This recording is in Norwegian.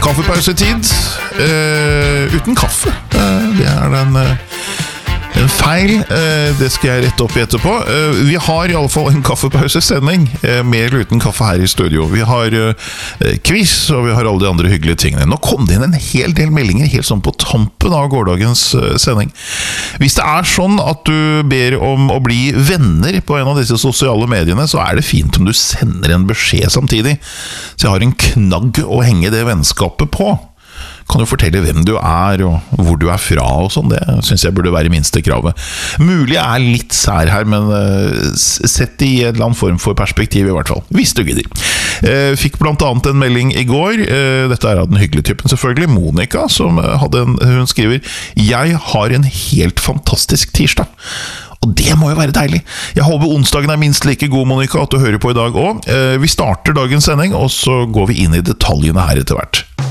Kaffepausetid uten kaffe. Det en feil. Det skal jeg rette opp I etterpå. Vi har I alle fall en kaffepausesending med eller uten kaffe her I studio. Vi har quiz, og vi har alle de andre hyggelige tingene. Nå kom det inn en hel del meldinger helt sånn på tampen av gårdagens sending. Hvis det sånn at du ber om å bli venner på en av disse sosiale mediene, så det fint om du sender en beskjed samtidig. Så jeg har en knagg å henge det vennskapet på. Kan du fortelle hvem du og hvor du fra og sånn, det synes jeg burde være minste kravet. Mulig litt sær her, men sett det I en eller annen form for perspektiv I hvert fall, hvis du gidder. Fikk blant annet en melding I går, dette av den hyggelige typen selvfølgelig, Monica, som hun skriver: «Jeg har en helt fantastisk tirsdag». Og det må jo være deilig. Jeg håper onsdagen minst like god, Monica, at du hører på I dag også. Vi starter dagens sending, og så går vi inn I detaljene her etter hvert.